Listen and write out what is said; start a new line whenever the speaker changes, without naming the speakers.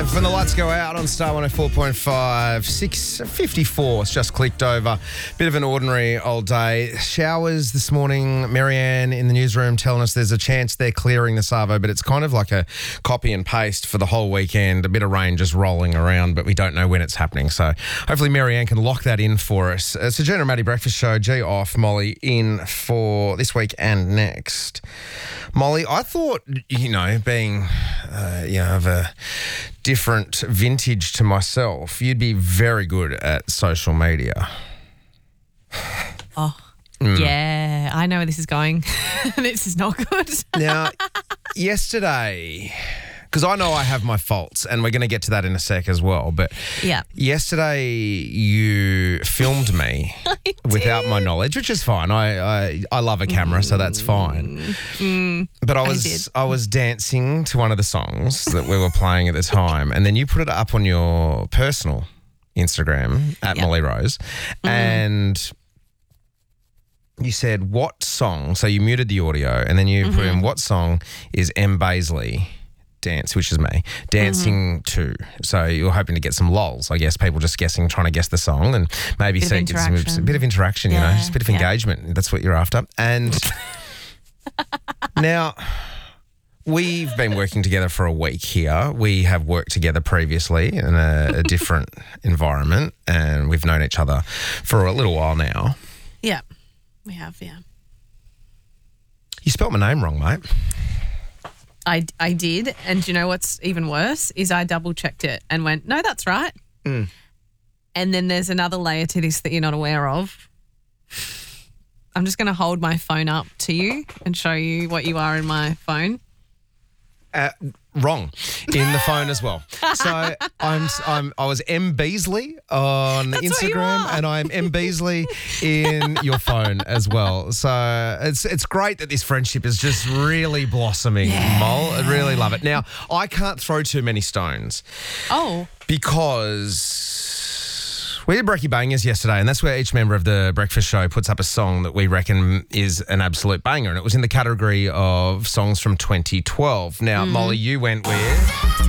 5 when the lights go out on Star 104.5. 6:54. It's just clicked over. Bit of an ordinary old day. Showers this morning. Marianne in the newsroom telling us there's a chance they're clearing the Savo, but it's kind of like a copy and paste for the whole weekend. A bit of rain just rolling around, but we don't know when it's happening. So hopefully Marianne can lock that in for us. It's the Gina and Maddie Breakfast Show. G off, Molly in for this week and next. Molly, I thought, being, of a different vintage to myself, you'd be very good at social media.
Oh, yeah, I know where this is going. This is not good.
Now, yesterday, because I know I have my faults, and we're going to get to that in a sec as well, but yesterday you filmed me without my knowledge, which is fine. I love a camera, so that's fine. But I was dancing to one of the songs that we were playing at the time, and then you put it up on your personal Instagram at Molly Rose, and you said, what song? So you muted the audio, and then you put in, what song is M. Baisley dance, which is me, dancing to? So you're hoping to get some lols, I guess, people just trying to guess the song, and maybe get a bit of interaction, just a bit of engagement. That's what you're after. And now we've been working together for a week here. We have worked together previously in a different environment, and we've known each other for a little while now.
Yeah. We have, yeah.
You spelt my name wrong, mate.
I did, and do you know what's even worse is I double-checked it and went, no, that's right. And then there's another layer to this that you're not aware of. I'm just going to hold my phone up to you and show you what you are in my phone.
Wrong in the phone as well. So I was M. Beasley on Instagram, and I'm M. Beasley in your phone as well. So it's great that this friendship is just really blossoming, Mol. I really love it. Now, I can't throw too many stones.
Oh.
Because we did Brekkie Bangers yesterday, and that's where each member of the breakfast show puts up a song that we reckon is an absolute banger, and it was in the category of songs from 2012. Now, Molly, you went with